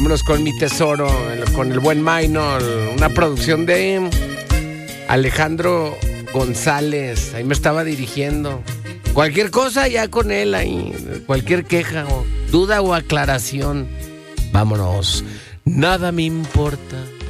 Vámonos con mi tesoro, con el buen Minor, una producción de Alejandro González. Ahí me estaba dirigiendo. Cualquier cosa ya con él ahí, cualquier queja o duda o aclaración. Vámonos, nada me importa.